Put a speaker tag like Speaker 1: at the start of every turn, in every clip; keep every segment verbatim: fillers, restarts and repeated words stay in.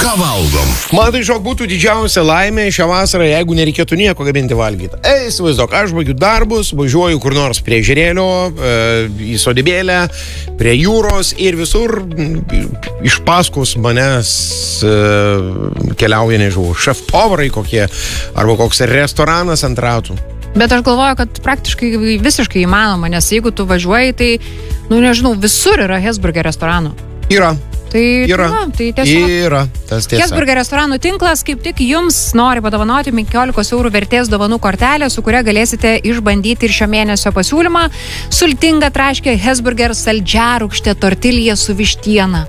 Speaker 1: ką valgom.
Speaker 2: Man tai žinok būtų didžiausia laimė šią vasarą, jeigu nereikėtų nieko gaminti valgyti. Ei, įsivaizduok, aš baigiu darbus, važiuoju kur nors prie žirėlio, e, į sodybėlę, prie jūros ir visur iš paskos manęs e, keliauja, nežinau, šefpavarai kokie, arba koks restoranas ant ratų.
Speaker 3: Bet aš galvoju, kad praktiškai visiškai įmanoma, nes jeigu tu važiuoji, tai, nu nežinau, visur yra Hesburger restoranų.
Speaker 2: Yra.
Speaker 3: Tai
Speaker 2: yra.
Speaker 3: Va, tai tiesiog...
Speaker 2: Yra. Tas tiesa.
Speaker 3: Hesburger restoranų tinklas kaip tik jums nori padovanoti penkiolikos eurų vertės dovanų kortelę, su kuria galėsite išbandyti ir šio mėnesio pasiūlymą. Sultinga traškė Hesburger saldžiarūgštė tortilija su vištiena.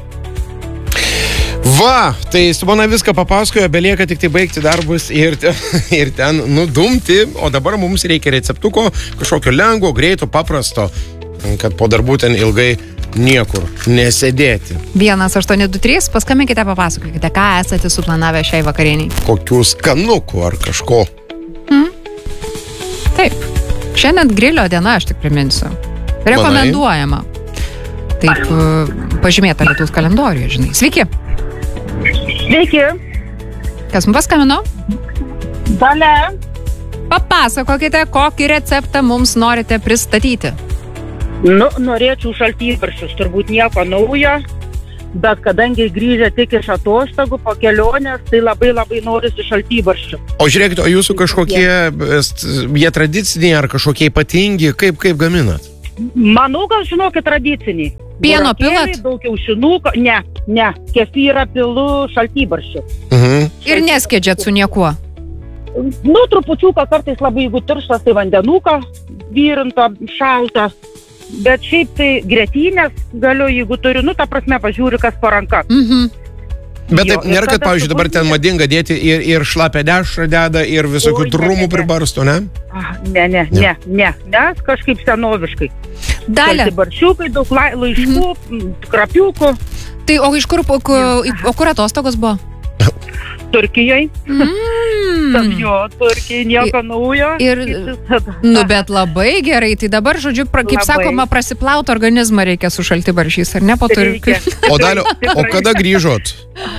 Speaker 2: Va, tai Simona viską papasakojo, belieka tik tai baigti darbus ir ten, ir ten nudumti, o dabar mums reikia receptuko, kažkokio lengvo, greito, paprasto, kad po darbų ten ilgai niekur nesėdėti.
Speaker 3: vienas aštuoni du trys, paskambinkite, papasakokite, ką esate suplanavę šiai vakarieniai.
Speaker 2: Kokių skanukų ar kažko.
Speaker 3: Mm. Taip. Šiandien grilio diena, aš tik priminsiu. Rekomenduojama. Taip, pažymėta Lietuvos kalendoriuje, žinai. Sveiki.
Speaker 4: Sveiki.
Speaker 3: Kas mums paskambino?
Speaker 4: Dalia.
Speaker 3: Papasakokite, kokį receptą mums norite pristatyti.
Speaker 4: Nu, norėčiau šaltybarščius, turbūt nieko naujo, bet kadangi grįžę tik iš atostogų po kelionės, tai labai labai norisi šaltybarščių.
Speaker 2: O žiūrėkite, o jūsų kažkokie, jie tradiciniai ar kažkokie ypatingi, kaip, kaip gaminat?
Speaker 4: Manau, gal žinokit, tradiciniai.
Speaker 3: Pieno pilat?
Speaker 4: Daug kiaušinukų, ne, ne, kefyrą pilu šaltybarščių.
Speaker 2: Mhm.
Speaker 3: Ir neskėdžiat su niekuo?
Speaker 4: Nu, trupučiuką kartais labai, jeigu tirštas, tai vandenuką vyrinto, šaltą. Bet šiaip tai gretinės galiu, jeigu turiu, nu, ta prasme, pažiūriu, kas po ranka.
Speaker 3: Mhm.
Speaker 2: Bet taip
Speaker 4: Jo,
Speaker 2: nėra,
Speaker 4: ir
Speaker 2: kad,
Speaker 4: tada
Speaker 2: pavyzdžiui, dabar ten
Speaker 4: turbūt-
Speaker 2: madinga dėti ir, ir šlapę dešrą deda, ir visokių
Speaker 4: Oi, ne,
Speaker 2: drumų
Speaker 4: ne, ne.
Speaker 2: pribarsto, ne?
Speaker 4: Ah, Ne, ne, ne, ne, nes kažkaip senoviškai.
Speaker 3: Dalia,
Speaker 4: Baršiukai, daug lai- laiškų, mm. krapiukų,
Speaker 3: tai o iš kur, o, o kur atostogos buvo?
Speaker 4: Turkijai.
Speaker 3: Mm.
Speaker 4: Jo, Turkijai nieko naujo.
Speaker 3: Ir, nu, bet labai gerai, tai dabar, žodžiu, pra, kaip
Speaker 4: Labai.
Speaker 3: sakoma, prasiplauti organizmą reikia su šaltibarščiais, ar ne, po turkių?
Speaker 4: Reikia.
Speaker 2: O, Dalio, o kada grįžot?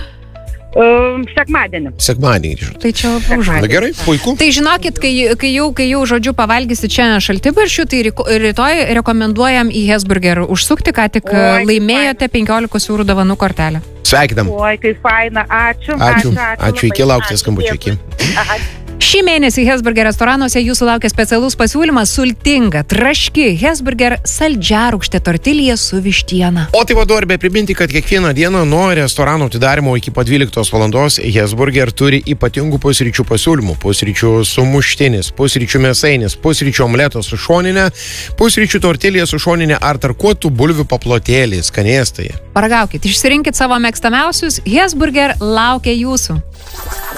Speaker 4: Um, sekmadienį.
Speaker 2: Sekmadienį grįžot.
Speaker 3: Tai čia labai
Speaker 2: Na
Speaker 3: užuot.
Speaker 2: gerai, puiku.
Speaker 3: Tai žinokit, kai, kai, jau, kai jau, žodžiu, pavalgysit čia šaltibarščių, tai ryko- rytoj rekomenduojam į Hesburger užsukti, ką tik
Speaker 4: Oi,
Speaker 3: laimėjote penkiolikos eurų dovanų kortelę.
Speaker 2: Sveikinam.
Speaker 4: Oi, kaip faina, ačiū.
Speaker 2: Ačiū, ačiū,
Speaker 4: labai.
Speaker 2: iki laukti skambučio, iki.
Speaker 4: Aha.
Speaker 3: Šį mėnesį Hesburger restoranuose jūsų laukia specialus pasiūlymas sultinga, traški Hesburger saldžiarūgštė tortilija su vištiena.
Speaker 2: O tai vadovė, priminti, kad kiekvieną dieną nuo restorano atidarimo iki pat dvyliktos valandos Hesburger turi ypatingų pusryčių pasiūlymų. Pusryčių sumuštinis, pusryčių mėsainis, pusryčių omleto su šoninė, pusryčių tortilija su šoninė ar tarkuotų bulvių paplotėlį, skanėstai.
Speaker 3: Paragaukit, išsirinkit savo mėgstamiausius, Hesburger laukia jūsų.